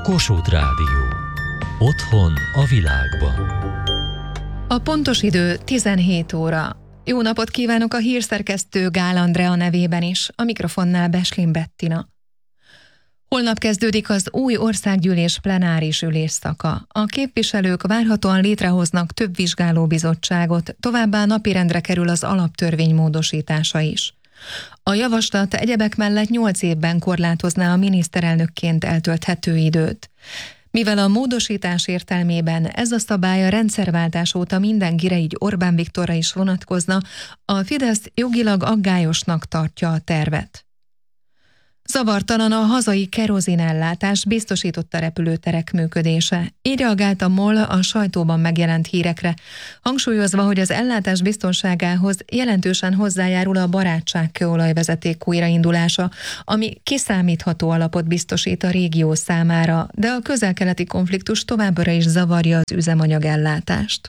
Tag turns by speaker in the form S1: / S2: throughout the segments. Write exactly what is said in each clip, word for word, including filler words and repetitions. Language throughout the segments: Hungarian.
S1: Kossuth Rádió. Otthon a világban.
S2: A pontos idő tizenhét óra. Jó napot kívánok a hírszerkesztő Gál Andrea nevében is, a mikrofonnál Beslin Bettina. Holnap kezdődik az új országgyűlés plenáris ülésszaka. A képviselők várhatóan létrehoznak több vizsgálóbizottságot, továbbá napirendre kerül az alaptörvény módosítása is. A javaslat egyebek mellett nyolc évben korlátozná a miniszterelnökként eltölthető időt. Mivel a módosítás értelmében ez a szabály a rendszerváltás óta mindenkire, így Orbán Viktorra is vonatkozna, a Fidesz jogilag aggályosnak tartja a tervet. Zavartalan a hazai kerozinellátás, biztosította repülőterek működése. Így reagált a MOL a sajtóban megjelent hírekre, hangsúlyozva, hogy az ellátás biztonságához jelentősen hozzájárul a barátságkőolajvezeték újraindulása, ami kiszámítható alapot biztosít a régió számára, de a közel-keleti konfliktus továbbra is zavarja az üzemanyagellátást.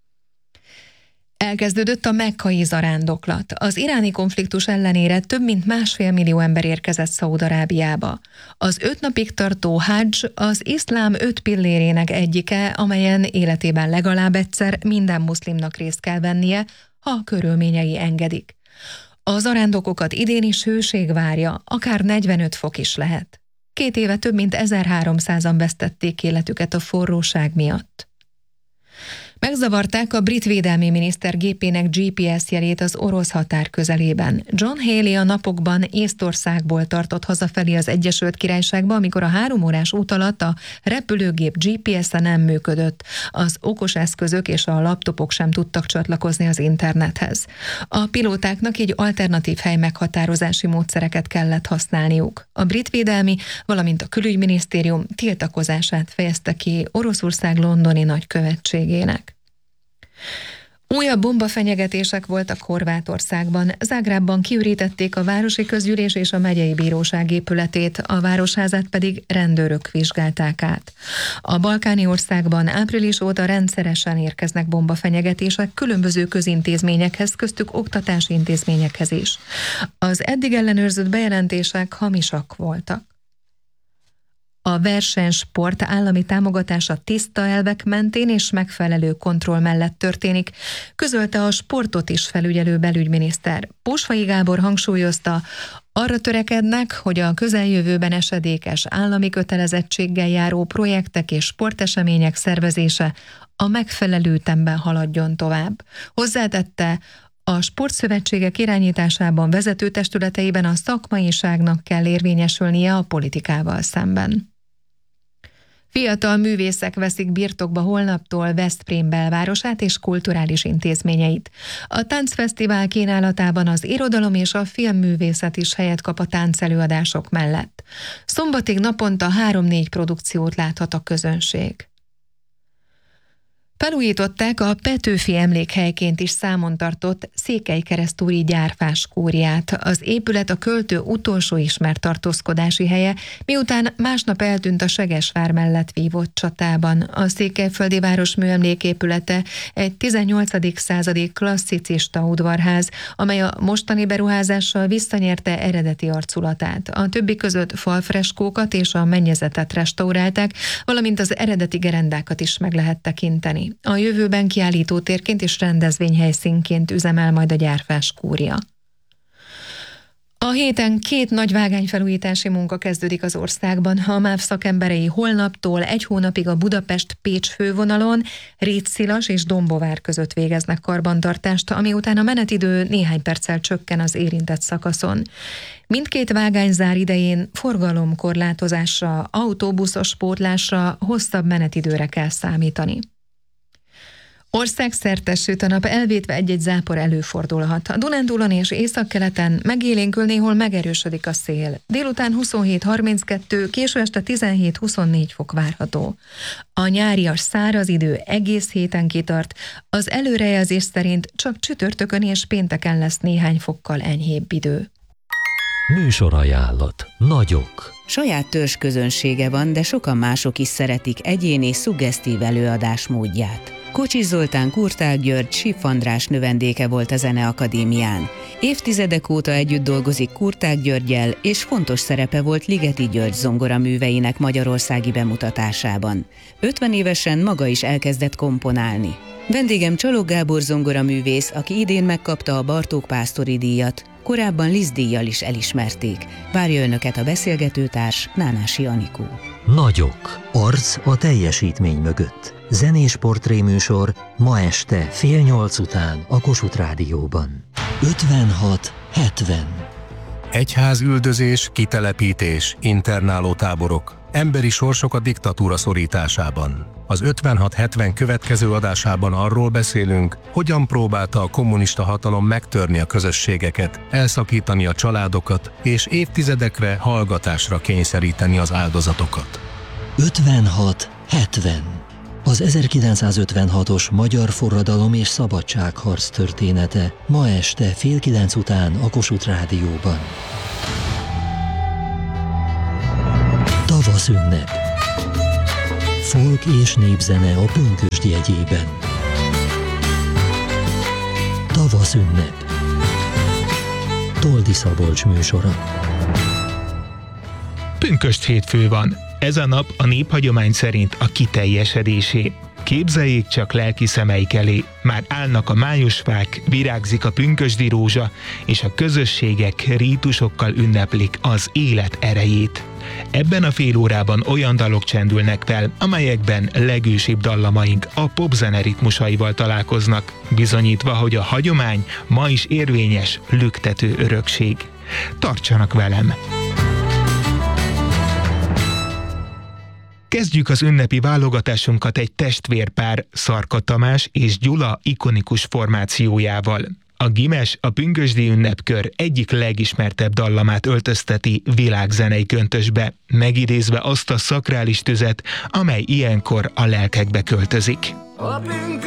S2: Elkezdődött a mekkai zarándoklat. Az iráni konfliktus ellenére több mint másfél millió ember érkezett Szaúd-Arábiába. Az öt napig tartó hadzs az iszlám öt pillérének egyike, amelyen életében legalább egyszer minden muszlimnak részt kell vennie, ha a körülményei engedik. A zarándokokat idén is hőség várja, akár negyvenöt fok is lehet. Két éve több mint ezerháromszázan vesztették életüket a forróság miatt. Megzavarták a brit védelmi miniszter gépének gé pé es jelét az orosz határ közelében. John Haley a napokban Észtországból tartott hazafelé az Egyesült Királyságba, amikor a három órás út alatt a repülőgép gé pé es-e nem működött. Az okos eszközök és a laptopok sem tudtak csatlakozni az internethez. A pilótáknak így alternatív helymeghatározási módszereket kellett használniuk. A brit védelmi, valamint a külügyminisztérium tiltakozását fejezte ki Oroszország londoni nagykövetségének. Újabb bombafenyegetések voltak Horvátországban. Zágrábban kiürítették a városi közgyűlés és a megyei bíróság épületét, a városházát pedig rendőrök vizsgálták át. A balkáni országban április óta rendszeresen érkeznek bombafenyegetések különböző közintézményekhez, köztük oktatási intézményekhez is. Az eddig ellenőrzött bejelentések hamisak voltak. A versenysport állami támogatása tiszta elvek mentén és megfelelő kontroll mellett történik, közölte a sportot is felügyelő belügyminiszter. Pósfai Gábor hangsúlyozta, arra törekednek, hogy a közeljövőben esedékes állami kötelezettséggel járó projektek és sportesemények szervezése a megfelelő ütemben haladjon tovább. Hozzátette, a sportszövetségek irányításában, vezető testületeiben a szakmaiságnak kell érvényesülnie a politikával szemben. Fiatal művészek veszik birtokba holnaptól Veszprém belvárosát és kulturális intézményeit. A táncfesztivál kínálatában az irodalom és a filmművészet is helyet kap a táncelőadások mellett. Szombatig naponta három-négy produkciót láthat a közönség. Felújították a Petőfi emlékhelyként is számon tartott Székelykeresztúri gyárfáskúriát. Az épület a költő utolsó ismert tartózkodási helye, miután másnap eltűnt a Segesvár mellett vívott csatában. A székelyföldi város műemléképülete egy tizennyolcadik századi klasszicista udvarház, amely a mostani beruházással visszanyerte eredeti arculatát. A többi között falfreskókat és a mennyezetet restaurálták, valamint az eredeti gerendákat is meg lehet tekinteni. A jövőben kiállítótérként és rendezvényhelyszínként üzemel majd a gyárfáskúria. A héten két nagy vágányfelújítási munka kezdődik az országban. A MÁV szakemberei holnaptól egy hónapig a Budapest-Pécs fővonalon Rétszilas és Dombovár között végeznek karbantartást, ami után a menetidő néhány perccel csökken az érintett szakaszon. Mindkét vágányzár idején forgalomkorlátozásra, autóbuszos pótlásra, hosszabb menetidőre kell számítani. Országszerte süt a nap, elvétve egy-egy zápor előfordulhat. A Dunántúlon és északkeleten megélénkül, néhol megerősödik a szél. Délután huszonhét harminckettő, késő este tizenhét huszonnégy fok várható. A nyárias száraz idő egész héten kitart, az előrejelzés szerint csak csütörtökön és pénteken lesz néhány fokkal enyhébb idő.
S1: Műsorajánlat. Nagyok.
S3: Saját törzsközönsége van, de sokan mások is szeretik egyéni, szuggesztív előadás módját. Kocsis Zoltán Kurtág György Schiff András növendéke volt a Zeneakadémián. Évtizedek óta együtt dolgozik Kurtág Györggyel, és fontos szerepe volt Ligeti György zongoraműveinek magyarországi bemutatásában. ötven évesen maga is elkezdett komponálni. Vendégem Csalog Gábor zongoraművész, aki idén megkapta a Bartók Pásztori díjat, korábban Liszt díjjal is elismerték. Várja önöket a beszélgetőtárs, Nánási Anikó.
S1: Nagyok. Arc a teljesítmény mögött. Zenés portréműsor ma este fél nyolc után a Kossuth Rádióban. ötvenhat hetven.
S4: Egyházüldözés, kitelepítés, internálótáborok, emberi sorsok a diktatúra szorításában. Az ötvenhat hetven következő adásában arról beszélünk, hogyan próbálta a kommunista hatalom megtörni a közösségeket, elszakítani a családokat és évtizedekre hallgatásra kényszeríteni az áldozatokat.
S1: ötvenhat hetven. Az ezerkilencszázötvenhatos magyar forradalom és szabadságharc története ma este fél kilenc után a Kossuth Rádióban. Tavaszünnep. Folk és népzene a Pünkösd jegyében. Tavaszünnep. Toldi Szabolcs műsora.
S5: Pünkösd hétfő van. Ez a nap a néphagyomány szerint a kiteljesedésé. Képzeljék csak lelki szemeik elé, már állnak a májusfák, virágzik a pünkösdi rózsa, és a közösségek rítusokkal ünneplik az élet erejét. Ebben a fél órában olyan dalok csendülnek fel, amelyekben legősibb dallamaink a popzene ritmusaival találkoznak, bizonyítva, hogy a hagyomány ma is érvényes, lüktető örökség. Tartsanak velem! Kezdjük az ünnepi válogatásunkat egy testvérpár, Szarka Tamás és Gyula ikonikus formációjával. A Gimes a pünkösdi ünnepkör egyik legismertebb dallamát öltözteti világzenei köntösbe, megidézve azt a szakrális tüzet, amely ilyenkor a lelkekbe költözik.
S6: A